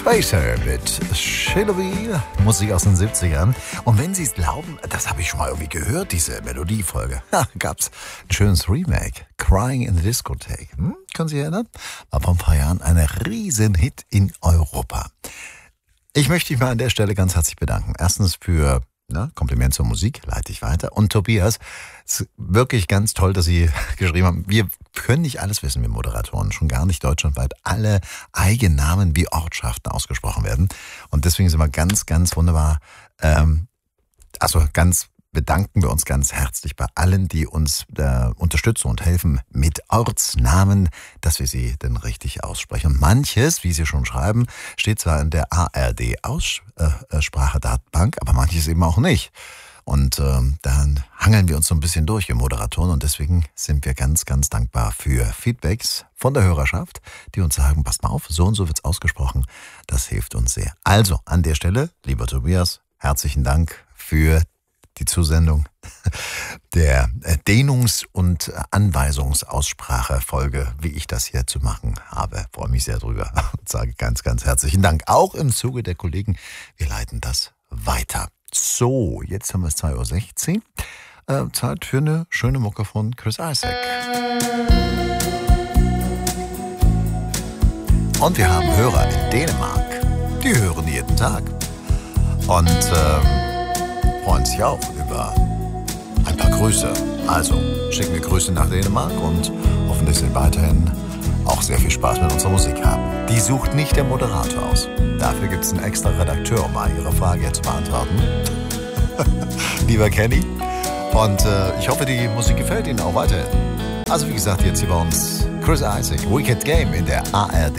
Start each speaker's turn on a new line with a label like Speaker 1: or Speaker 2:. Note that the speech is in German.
Speaker 1: Spacer mit Shelby, Musik aus den 70ern. Und wenn Sie es glauben, das habe ich schon mal irgendwie gehört, diese Melodiefolge. Gab's ein schönes Remake, Crying in the Discotheque. Können Sie sich erinnern? War vor ein paar Jahren ein Riesenhit in Europa. Ich möchte mich mal an der Stelle ganz herzlich bedanken. Erstens für Kompliment zur Musik, leite ich weiter. Und Tobias, es ist wirklich ganz toll, dass Sie geschrieben haben, wir können nicht alles wissen, wir Moderatoren, schon gar nicht deutschlandweit alle Eigennamen wie Ortschaften ausgesprochen werden. Und deswegen sind wir ganz, ganz wunderbar, bedanken wir uns ganz herzlich bei allen, die uns unterstützen und helfen mit Ortsnamen, dass wir sie denn richtig aussprechen. Und manches, wie Sie schon schreiben, steht zwar in der ARD-Aussprachedatenbank, aber manches eben auch nicht. Und dann hangeln wir uns so ein bisschen durch, wir Moderatoren. Und deswegen sind wir ganz, ganz dankbar für Feedbacks von der Hörerschaft, die uns sagen, passt mal auf, so und so wird's ausgesprochen. Das hilft uns sehr. Also, an der Stelle, lieber Tobias, herzlichen Dank für die Zusendung der Dehnungs- und Anweisungsaussprache-Folge, wie ich das hier zu machen habe. Freue mich sehr drüber und sage ganz, ganz herzlichen Dank. Auch im Zuge der Kollegen, wir leiten das weiter. So, jetzt haben wir es 2.16 Uhr. Zeit für eine schöne Mucke von Chris Isaak. Und wir haben Hörer in Dänemark. Die hören jeden Tag. Und freuen sich auch über ein paar Grüße. Also schicken wir Grüße nach Dänemark und hoffentlich Sie weiterhin auch sehr viel Spaß mit unserer Musik haben. Die sucht nicht der Moderator aus. Dafür gibt es einen extra Redakteur, um mal Ihre Frage jetzt zu beantworten. Lieber Kenny. Und ich hoffe, die Musik gefällt Ihnen auch weiterhin. Also wie gesagt, jetzt hier bei uns Chris Isaak, Wicked Game in der ARD